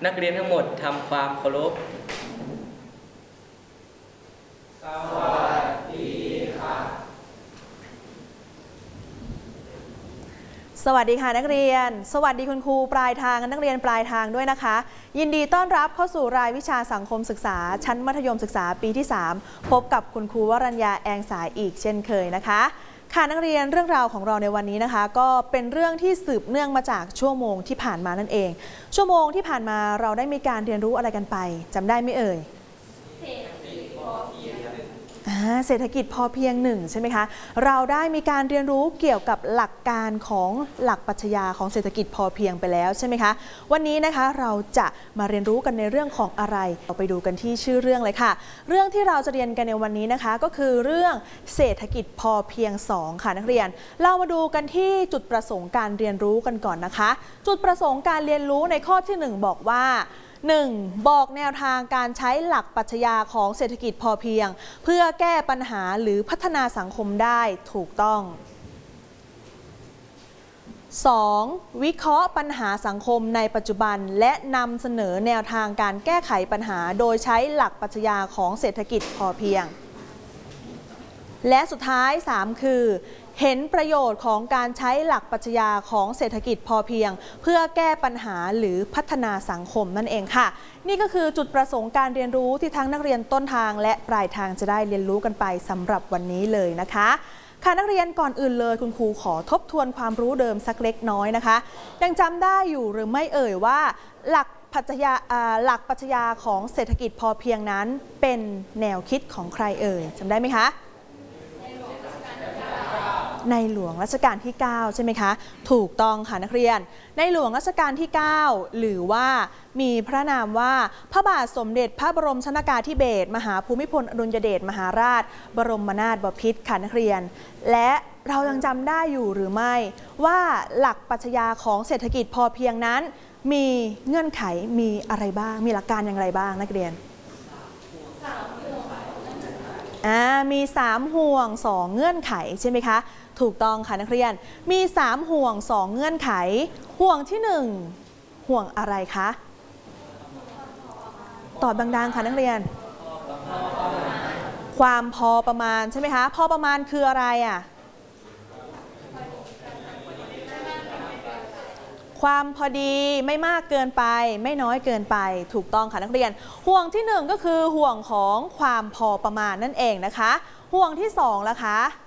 นักเรียนทั้งหมดทำความเคารพสวัสดีค่ะสวัสดีค่ะนักเรียนสวัสดีคุณครูปลายทางนักเรียนปลายทางด้วยนะคะยินดีต้อนรับเข้าสู่รายวิชาสังคมศึกษาชั้นมัธยมศึกษาปีที่ 3พบกับคุณครูวรัญญาแองสายอีกเช่นเคยนะคะค่ะนักเรียนเรื่องราวของเราในวันนี้นะคะก็เป็นเรื่องที่สืบเนื่องมาจากชั่วโมงที่ผ่านมานั่นเองชั่วโมงที่ผ่านมาเราได้มีการเรียนรู้อะไรกันไปจำได้ไหมเอ่ยเศรษฐกิจพอเพียง1ใช่ไหมคะเราได้มีการเรียนรู้เกี่ยวกับหลักการของหลักปรัชญาของเศรษฐกิจพอเพียงไปแล้วใช่ไหมคะวันนี้นะคะเราจะมาเรียนรู้กันในเรื่องของอะไรเราไปดูกันที่ชื่อเรื่องเลยค่ะเรื่องที่เราจะเรียนกันในวันนี้นะคะก็คือเรื่องเศรษฐกิจพอเพียง2ค่ะนักเรียนเรามาดูกันที่จุดประสงค์การเรียนรู้กันก่อนนะคะจุดประสงค์การเรียนรู้ในข้อที่1บอกว่า1. บอกแนวทางการใช้หลักปรัชญาของเศรษฐกิจพอเพียงเพื่อแก้ปัญหาหรือพัฒนาสังคมได้ถูกต้อง 2. วิเคราะห์ปัญหาสังคมในปัจจุบันและนำเสนอแนวทางการแก้ไขปัญหาโดยใช้หลักปรัชญาของเศรษฐกิจพอเพียงและสุดท้าย 3. คือเห็นประโยชน์ของการใช้หลักปรัชญาของเศรษฐกิจพอเพียงเพื่อแก้ปัญหาหรือพัฒนาสังคมนั่นเองค่ะนี่ก็คือจุดประสงค์การเรียนรู้ที่ทั้งนักเรียนต้นทางและปลายทางจะได้เรียนรู้กันไปสำหรับวันนี้เลยนะคะค่ะนักเรียนก่อนอื่นเลยคุณครูขอทบทวนความรู้เดิมสักเล็กน้อยนะคะยังจำได้อยู่หรือไม่เอ่ยว่าหลักปรัชญาของเศรษฐกิจพอเพียงนั้นเป็นแนวคิดของใครเอ่ยจำได้ไหมคะในหลวงรัชกาลที่9ใช่ไหมคะถูกต้องค่ะนักเรียนในหลวงรัชกาลที่9หรือว่ามีพระนามว่าพระบาทสมเด็จพระบรมชนกาธิเบศรมหาภูมิพลอดุลยเดชมหาราชบรมนาถบพิตรค่ะนักเรียนและเรายังจำได้อยู่หรือไม่ว่าหลักปรัชญาของเศรษฐกิจพอเพียงนั้นมีเงื่อนไขมีอะไรบ้างมีหลักการอย่างไรบ้างนักเรียนมี3ห่วง2เงื่อนไขใช่ไหมคะถูกต้องค่ะนักเรียนมี3ห่วง2เงื่อนไขห่วงที่1ห่วงอะไรคะตอบดังๆค่ะนักเรียนความพอประมาณใช่ไหมคะพอประมาณคืออะไรความพอดีไม่มากเกินไปไม่น้อยเกินไปถูกต้องค่ะนักเรียนห่วงที่1ก็คือห่วงของความพอประมาณนั่นเองนะคะห่วงที่2ล่ะคะ